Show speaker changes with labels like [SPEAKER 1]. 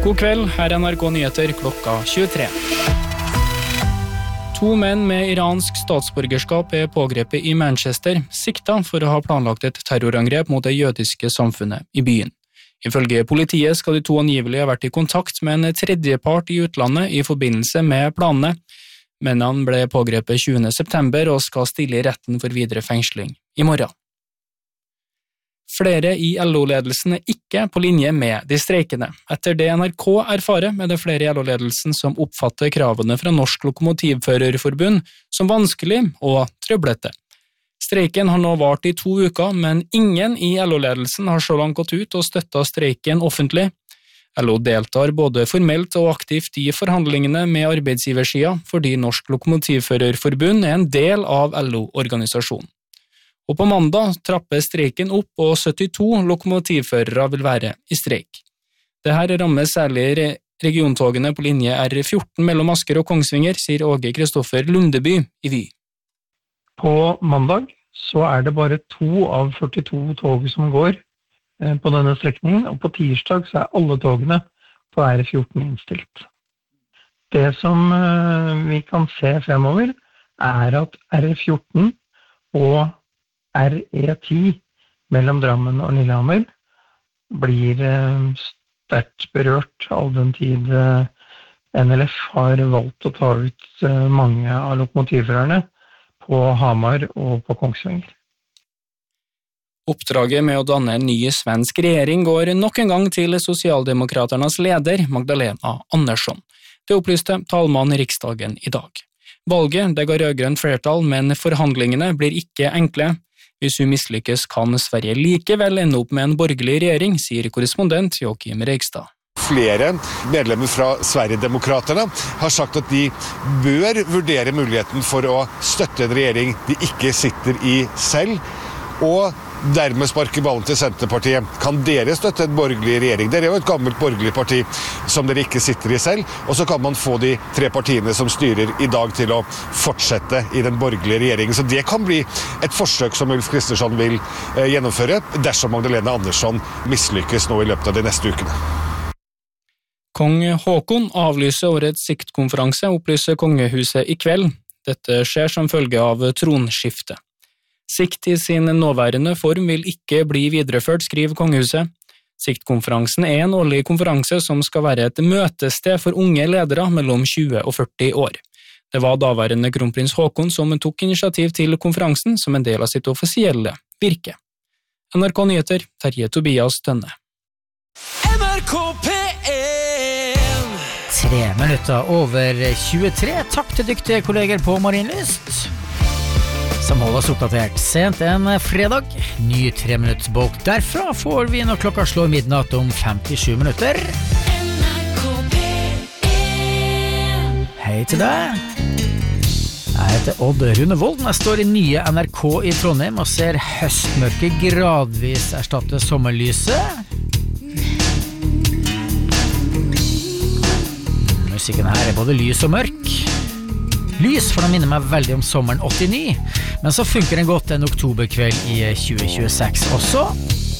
[SPEAKER 1] God kveld, her NRK Nyheter klokka 23. 2 menn med iransk statsborgerskap pågrepet i Manchester, sikta for å ha planlagt et terrorangrep mot det jødiske samfunnet i byen. Ifølge politiet skal de 2 angivelig ha vært i kontakt med en tredjepart i utlandet i forbindelse med planene. Mennene ble pågrepet 20. september og skal stille i retten for videre fengsling i morgen. Flere i LO-ledelsen ikke på linje med de streikende. Etter det NRK erfarer, det flere i LO-ledelsen som oppfatter kravene fra Norsk Lokomotivførerforbund som vanskelig og trøblete. Streiken har nå vart i 2 uker, men ingen i LO-ledelsen har så langt gått ut og støttet streiken offentlig. LO deltar både formelt og aktivt i forhandlingene med arbeidsgiversida, fordi Norsk Lokomotivførerforbund en del av LO-organisasjonen. Og på mandag trapper streiken opp, og 72 lokomotivførere vil være i streik. Dette rammer særlig regiontogene på linje R14 mellom Asker og Kongsvinger, sier Åge Kristoffer Lundeby i Vy.
[SPEAKER 2] På mandag så det bare 2 av 42 tog som går på denne strekningen, og på tirsdag så alle togene på R14 innstilt. Det som vi kan se fremover at R14 og RE10 mellom Drammen og Lillehammer blir sterkt berørt all den tid NLF har valgt å ta ut mange av lokomotivførerne på Hamar og på Kongsvinger.
[SPEAKER 1] Oppdraget med å danne en ny svensk regjering går nok en gang til Sosialdemokraternas leder, Magdalena Andersson. Det opplyste talmann i Riksdagen i dag. Valget ga rødgrønt flertall, men forhandlingene blir ikke enkle. Hvis hun mislykkes kan Sverige likevel ende opp med en borgerlig regjering, sier korrespondent Joakim Reigstad.
[SPEAKER 3] Flere medlemmer fra Sverigedemokraterna har sagt at de bør vurdere muligheten for å støtte en regjering de ikke sitter i selv, og dermed sparke ballen til Senterpartiet. Kan dere støtte en borgerlig regjering? Dere jo et gammelt borgerlig parti som dere ikke sitter i selv, og så kan man få de 3 partiene som styrer i dag til å fortsette i den borgerlige regjeringen. Så det kan bli et forsøk som Ulf Kristersson vil gjennomføre dersom Magdalena Andersson mislykkes nå i løpet av de neste ukene.
[SPEAKER 1] Kong Håkon avlyser årets siktkonferanse, opplyser kongehuset i kveld. Dette skjer som følge av tronskiftet. Sikt i sin nåværende form vil ikke bli videreført, skriver kongehuset. Siktkonferansen en årlig konferanse som skal være et møtested for unge ledere mellom 20 og 40 år. Det var daværende kronprins Håkon som tok initiativ til konferansen som en del av sitt offisielle virke. NRK Nyheter, Terje Tobias Tønne.
[SPEAKER 4] NRK P1
[SPEAKER 5] 3 minutter over 23. Takk til dyktige kolleger på Marienlyst som holder oss oppdatert sent en fredag. Ny 3-minuttsbolk derfra får vi når klokka slår midnatt om 57 minutter. Hei til deg. Jeg heter Odd Rune Volden. Jeg står i nye NRK i Trondheim og ser høstmørket gradvis erstatte sommerlyset. Musikken her både lys og mørk. Lys, for den minner meg veldig om sommeren 89, men så funker den godt en oktoberkveld i 2026 også.